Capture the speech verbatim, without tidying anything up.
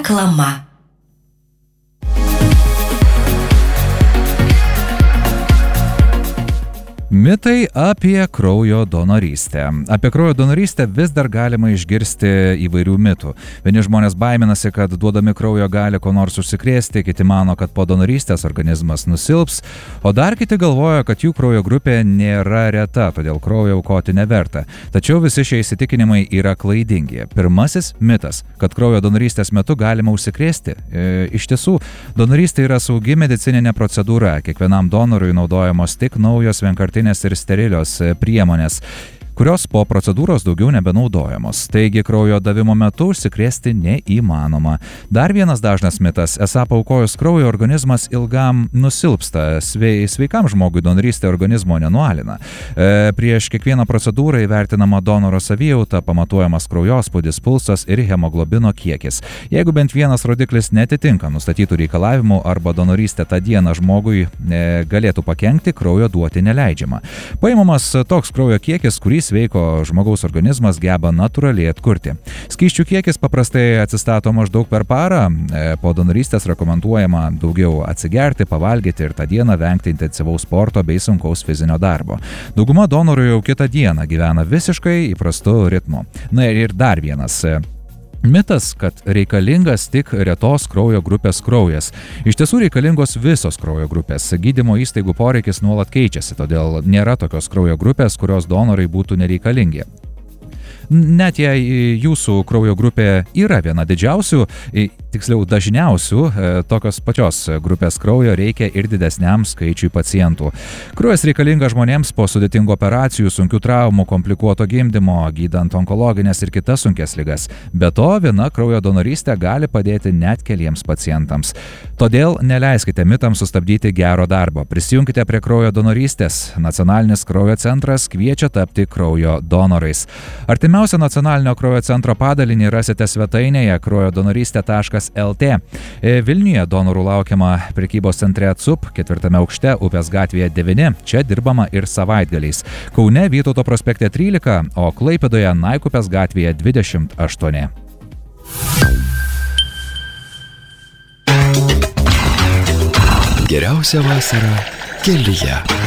Reklama. Mitai apie kraujo donorystę. Apie kraujo donorystę vis dar galima išgirsti įvairių mitų. Vieni žmonės baiminasi, kad duodami kraujo gali ko nors užsikrėsti, kiti mano, kad po donorystės organizmas nusilps, o dar kiti galvoja, kad jų kraujo grupė nėra reta, todėl kraujo aukoti neverta. Tačiau visi šie įsitikinimai yra klaidingi. Pirmasis mitas, kad kraujo donorystės metu galima užsikrėsti. E, iš tiesų, donorystė yra saugi medicininė procedūra. Kiekvienam donorui naudojamos tik naujos vienkartinės ir sterilios priemonės, kurios po procedūros daugiau nebenaudojamos. Taigi kraujo davimo metu užsikrėsti neįmanoma. Dar vienas dažnas mitas, esą paaukojus kraujo organizmas ilgam nusilpsta. Svei, sveikam žmogui donorystė organizmo nenualina. E, prieš kiekvieną procedūrą įvertinama donoro savijauta, pamatuojamas kraujospūdis, pulsas ir hemoglobino kiekis. Jeigu bent vienas rodiklis netitinka nustatytų reikalavimų arba donorystė tą dieną žmogui e, galėtų pakenkti, kraujo duoti neleidžiama. Paimamas toks kraujo kiekis, kurį sveiko žmogaus organizmas geba natūraliai atkurti. Skysčių kiekis paprastai atsistato maždaug per parą, po donorystės rekomenduojama daugiau atsigerti, pavalgyti ir tą dieną vengti intensyvaus sporto bei sunkaus fizinio darbo. Dauguma donorų jau kitą dieną gyvena visiškai įprastu ritmu. Na ir dar vienas mitas, kad reikalingas tik retos kraujo grupės kraujas. Iš tiesų reikalingos visos kraujo grupės. Gydymo įstaigų poreikis nuolat keičiasi, todėl nėra tokios kraujo grupės, kurios donorai būtų nereikalingi. Net jei jūsų kraujo grupė yra viena didžiausių, tiksliau dažniausių, tokios pačios grupės kraujo reikia ir didesniam skaičiui pacientų. Kraujas reikalinga žmonėms po sudėtingų operacijų, sunkių traumų, komplikuoto gimdymo, gydant onkologinės ir kitas sunkes ligas. Be to, viena kraujo donorystė gali padėti net keliems pacientams. Todėl neleiskite mitams sustabdyti gero darbo. Prisijunkite prie kraujo donorystės. Nacionalinis kraujo centras kviečia tapti kraujo donorais. Artimiausią nacionalinio kraujo centro padalinį rasite svetainėje kraujo donorystė taškas el tė. Vilniuje donorų laukiama prekybos centre CUP, ketvirtame aukšte, Upės gatvėje devyni. Čia dirbama ir savaitgaliais. Kaune Vytauto prospekte trylika, o Klaipėdoje Naikupės gatvėje dvidešimt aštuoni. Geriausia vasara kelyje.